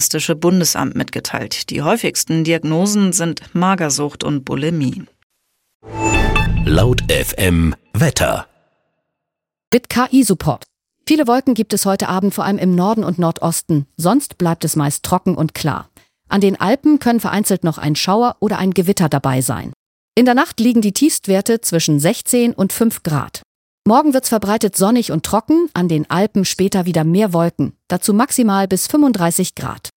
Statistische Bundesamt mitgeteilt. Die häufigsten Diagnosen sind Magersucht und Bulimie. Laut FM Wetter. Mit KI-Support. Viele Wolken gibt es heute Abend vor allem im Norden und Nordosten. Sonst bleibt es meist trocken und klar. An den Alpen können vereinzelt noch ein Schauer oder ein Gewitter dabei sein. In der Nacht liegen die Tiefstwerte zwischen 16 und 5 Grad. Morgen wird's verbreitet sonnig und trocken, an den Alpen später wieder mehr Wolken. Dazu maximal bis 35 Grad.